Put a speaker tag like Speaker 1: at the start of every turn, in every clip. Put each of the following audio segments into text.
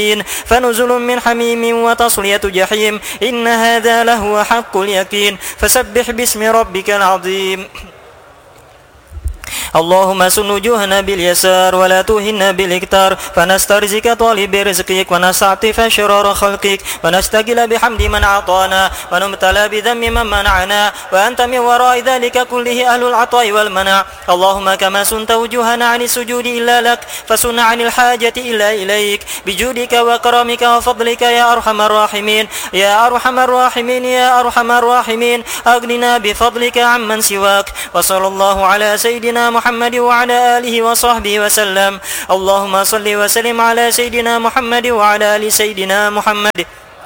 Speaker 1: فنزل من حميم وتصلية جحيم إن هذا لهو حق اليقين فسبح باسم ربك العظيم. اللهم سن وجوهنا باليسار ولا توهنا بالاكتار فنسترزق طالب رزقك ونستعطف شرار خلقك ونستقل بحمد من أعطانا ونمتلى بذم من منعنا وأنت من وراء ذلك كله أهل العطاء والمنع. اللهم كما سنت وجوهنا عن السجود إلا لك فسن عن الحاجة إلا إليك بجودك وكرمك وفضلك يا أرحم الراحمين يا أرحم الراحمين يا أرحم الراحمين. أغننا بفضلك عمن سواك. وصلى الله على سيدنا محمد وعلى آله وصحبه وسلم. اللهم صل وسلم على سيدنا محمد وعلى آل سيدنا محمد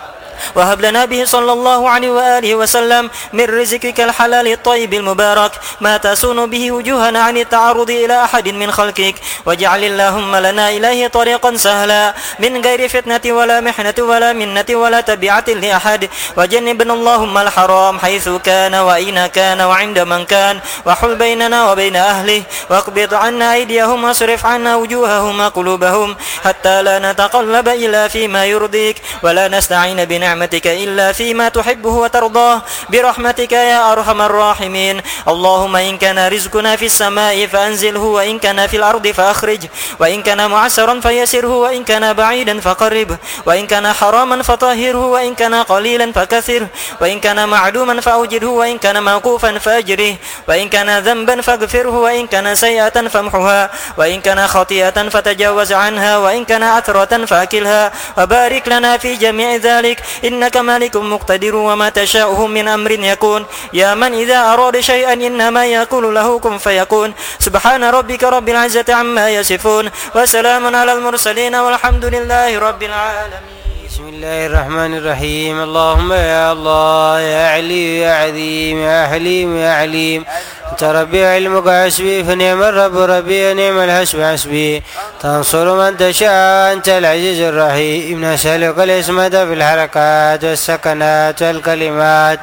Speaker 1: وهب لنا به صلى الله عليه وآله وسلم من رزقك الحلال الطيب المبارك ما تسون به وجوهنا عن التعرض إلى أحد من خلقك واجعل اللهم لنا إليه طريقا سهلا من غير فتنة ولا محنة ولا منة ولا تبعة لأحد. وجنبنا اللهم الحرام حيث كان وأين كان وعند من كان وحل بيننا وبين أهله واقبض عنا أيديهم واصرف عنا وجوههم وقلوبهم حتى لا نتقلب إلا فيما يرضيك ولا نستعين بنعمتك إلا فيما تحبه وترضاه برحمتك يا أرحم الراحمين. اللهم إن كان رزقنا في السماء فأنزله وإن كان في الأرض فأخرج وإن كان معسرا فيسره وإن كان بعيدا فقربه وإن كان حراما فطهره وإن كان قليلا فكثره وإن كان معدوما فأوجده وإن كان موقوفا فأجره وإن كان ذنبا فاغفره وإن كان سيئة فامحها وإن كان خطيئة فتجاوز عنها وإن كان عثرة فأكلها وبارك لنا في جميع ذلك إنك مالك مقتدر وما تشاءه من أمر يكون. يا من إذا أراد شيئا إنما يقول له كن فيكون. سبحان ربك رب العزة عما يصفون وسلام على المرسلين والحمد لله رب العالمين.
Speaker 2: بسم الله الرحمن الرحيم. اللهم يا الله يا علي يا عظيم يا حليم يا عليم أنت ربي علمك حسبي فنعم الرب ربي ونعم الحسب حسبي تنصر من تشاء أنت العزيز الرحيم. نسألك العصمة في الحركات والسكنات والكلمات